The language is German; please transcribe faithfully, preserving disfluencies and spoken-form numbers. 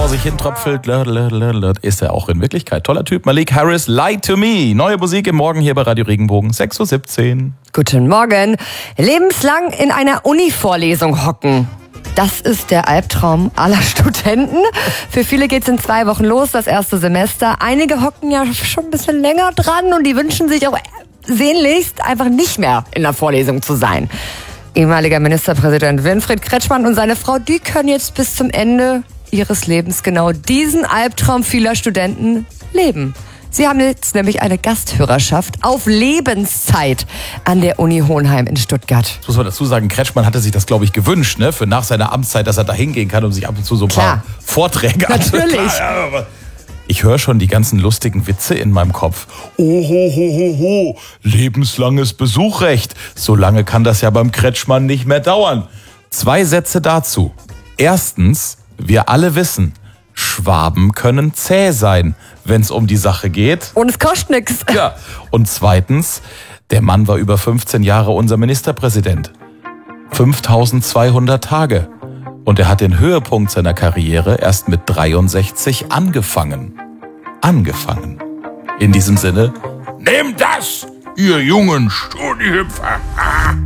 vor sich hin tröpfelt, ist er auch in Wirklichkeit. Toller Typ, Malik Harris, Lie to Me. Neue Musik im Morgen hier bei Radio Regenbogen, sechs Uhr siebzehn. Guten Morgen. Lebenslang in einer Uni-Vorlesung hocken. Das ist der Albtraum aller Studenten. Für viele geht's in zwei Wochen los, das erste Semester. Einige hocken ja schon ein bisschen länger dran und die wünschen sich auch sehnlichst einfach nicht mehr in der Vorlesung zu sein. Ehemaliger Ministerpräsident Winfried Kretschmann und seine Frau, die können jetzt bis zum Ende ihres Lebens genau diesen Albtraum vieler Studenten leben. Sie haben jetzt nämlich eine Gasthörerschaft auf Lebenszeit an der Uni Hohenheim in Stuttgart. Das muss man dazu sagen, Kretschmann hatte sich das, glaube ich, gewünscht, ne? Für nach seiner Amtszeit, dass er da hingehen kann, um sich ab und zu so ein Klar. paar Vorträge Natürlich. anzuhören. Ich höre schon die ganzen lustigen Witze in meinem Kopf. Oh, ho, ho, ho, ho, lebenslanges Besuchrecht. So lange kann das ja beim Kretschmann nicht mehr dauern. Zwei Sätze dazu. Erstens, wir alle wissen, Schwaben können zäh sein, wenn es um die Sache geht. Und es kostet nichts. Ja. Und zweitens, der Mann war über fünfzehn Jahre unser Ministerpräsident. fünftausendzweihundert Tage. Und er hat den Höhepunkt seiner Karriere erst mit dreiundsechzig angefangen. Angefangen. In diesem Sinne, nehmt das, ihr jungen Studihüpfer.